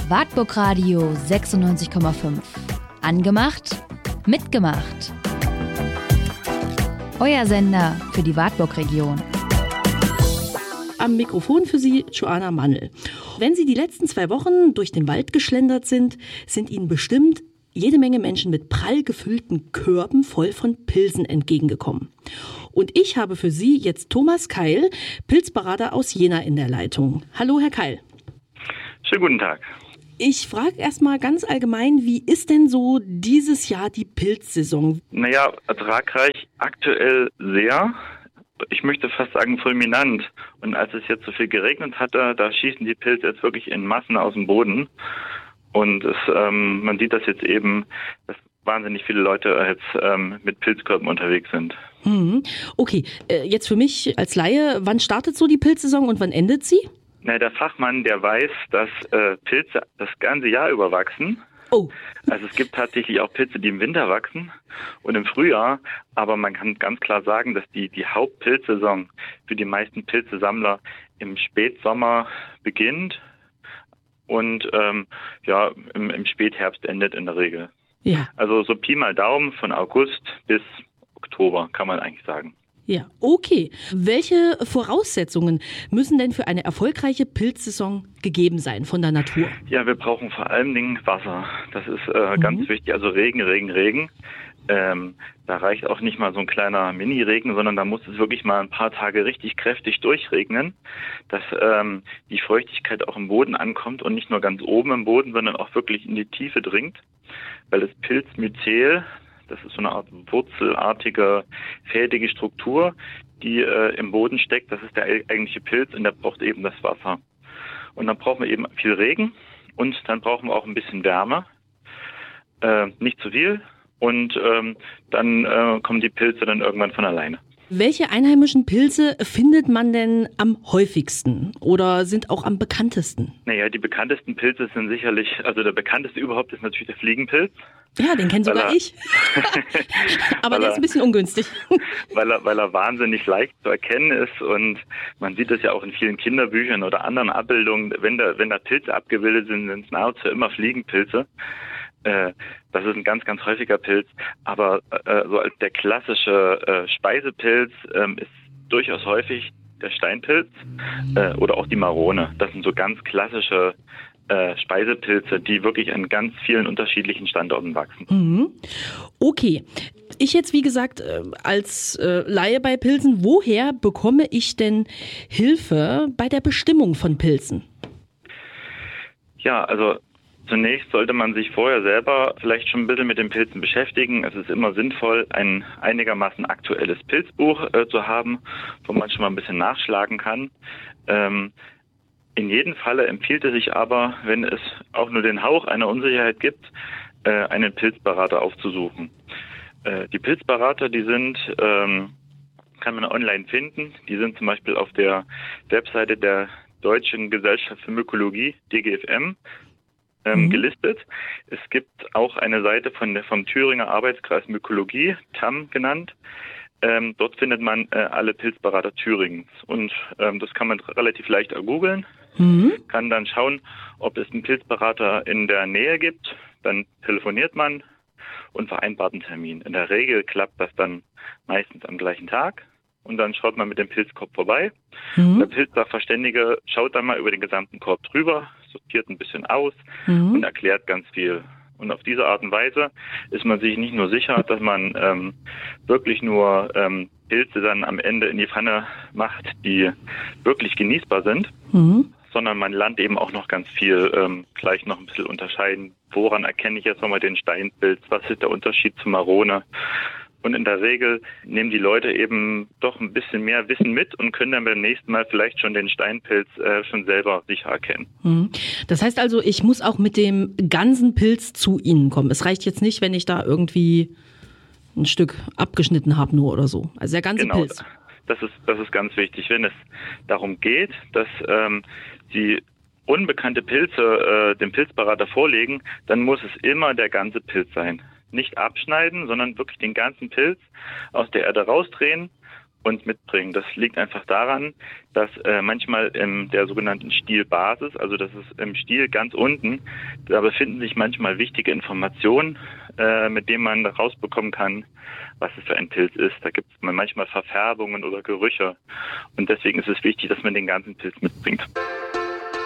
Wartburg Radio 96,5. Angemacht, mitgemacht. Euer Sender für die Wartburg-Region. Am Mikrofon für Sie Joanna Mannel. Wenn Sie die letzten 2 Wochen durch den Wald geschlendert sind Ihnen bestimmt jede Menge Menschen mit prall gefüllten Körben voll von Pilzen entgegengekommen. Und ich habe für Sie jetzt Thomas Keil, Pilzberater aus Jena in der Leitung. Hallo, Herr Keil. Schönen guten Tag. Ich frage erstmal ganz allgemein, wie ist denn so dieses Jahr die Pilzsaison? Naja, ertragreich aktuell sehr. Ich möchte fast sagen fulminant. Und als es jetzt so viel geregnet hatte, da schießen die Pilze jetzt wirklich in Massen aus dem Boden. Und man sieht das jetzt eben, dass wahnsinnig viele Leute jetzt mit Pilzkörben unterwegs sind. Okay, jetzt für mich als Laie, wann startet so die Pilzsaison und wann endet sie? Na, der Fachmann, der weiß, dass Pilze das ganze Jahr über wachsen. Oh. Also es gibt tatsächlich auch Pilze, die im Winter wachsen und im Frühjahr. Aber man kann ganz klar sagen, dass die Hauptpilzsaison für die meisten Pilzesammler im Spätsommer beginnt und im Spätherbst endet in der Regel. Ja. Also so Pi mal Daumen von August bis Oktober, kann man eigentlich sagen. Ja, okay. Welche Voraussetzungen müssen denn für eine erfolgreiche Pilzsaison gegeben sein von der Natur? Ja, wir brauchen vor allen Dingen Wasser. Das ist ganz wichtig. Also Regen. Da reicht auch nicht mal so ein kleiner Mini-Regen, sondern da muss es wirklich mal ein paar Tage richtig kräftig durchregnen, dass die Feuchtigkeit auch im Boden ankommt und nicht nur ganz oben im Boden, sondern auch wirklich in die Tiefe dringt, weil das Pilzmyzel, das ist so eine Art wurzelartige, fädige Struktur, die im Boden steckt. Das ist der eigentliche Pilz und der braucht eben das Wasser. Und dann brauchen wir eben viel Regen und dann brauchen wir auch ein bisschen Wärme. Nicht zu viel und dann kommen die Pilze dann irgendwann von alleine. Welche einheimischen Pilze findet man denn am häufigsten oder sind auch am bekanntesten? Naja, die bekanntesten Pilze sind sicherlich, also der bekannteste überhaupt ist natürlich der Fliegenpilz. Ja, den kennt sogar ich. Aber der ist ein bisschen ungünstig. Weil er wahnsinnig leicht zu erkennen ist und man sieht das ja auch in vielen Kinderbüchern oder anderen Abbildungen. Wenn da Pilze abgebildet sind es nahezu immer Fliegenpilze. Das ist ein ganz, ganz häufiger Pilz, aber so als der klassische Speisepilz ist durchaus häufig der Steinpilz oder auch die Marone. Das sind so ganz klassische Speisepilze, die wirklich an ganz vielen unterschiedlichen Standorten wachsen. Okay. Ich jetzt, wie gesagt, als Laie bei Pilzen, woher bekomme ich denn Hilfe bei der Bestimmung von Pilzen? Ja, also zunächst sollte man sich vorher selber vielleicht schon ein bisschen mit den Pilzen beschäftigen. Es ist immer sinnvoll, ein einigermaßen aktuelles Pilzbuch zu haben, wo man schon mal ein bisschen nachschlagen kann. In jedem Falle empfiehlt es sich aber, wenn es auch nur den Hauch einer Unsicherheit gibt, einen Pilzberater aufzusuchen. Die Pilzberater, die sind, kann man online finden. Die sind zum Beispiel auf der Webseite der Deutschen Gesellschaft für Mykologie, DGFM, gelistet. Es gibt auch eine Seite vom Thüringer Arbeitskreis Mykologie, TAM genannt. Dort findet man alle Pilzberater Thüringens und das kann man relativ leicht ergoogeln, kann dann schauen, ob es einen Pilzberater in der Nähe gibt, dann telefoniert man und vereinbart einen Termin. In der Regel klappt das dann meistens am gleichen Tag und dann schaut man mit dem Pilzkorb vorbei. Der Pilzsachverständige schaut dann mal über den gesamten Korb drüber, sortiert ein bisschen aus und erklärt ganz viel. Und auf diese Art und Weise ist man sich nicht nur sicher, dass man wirklich nur Pilze dann am Ende in die Pfanne macht, die wirklich genießbar sind, sondern man lernt eben auch noch ganz viel gleich noch ein bisschen unterscheiden. Woran erkenne ich jetzt nochmal den Steinpilz? Was ist der Unterschied zur Marone? Und in der Regel nehmen die Leute eben doch ein bisschen mehr Wissen mit und können dann beim nächsten Mal vielleicht schon den Steinpilz schon selber sicher erkennen. Das heißt also, ich muss auch mit dem ganzen Pilz zu Ihnen kommen. Es reicht jetzt nicht, wenn ich da irgendwie ein Stück abgeschnitten habe nur oder so. Also der ganze Pilz. Das ist ganz wichtig. Wenn es darum geht, dass die unbekannte Pilze dem Pilzberater vorlegen, dann muss es immer der ganze Pilz sein. Nicht abschneiden, sondern wirklich den ganzen Pilz aus der Erde rausdrehen uns mitbringen. Das liegt einfach daran, dass manchmal in der sogenannten Stielbasis, also das ist im Stiel ganz unten, da befinden sich manchmal wichtige Informationen, mit denen man rausbekommen kann, was es für ein Pilz ist. Da gibt es manchmal Verfärbungen oder Gerüche und deswegen ist es wichtig, dass man den ganzen Pilz mitbringt.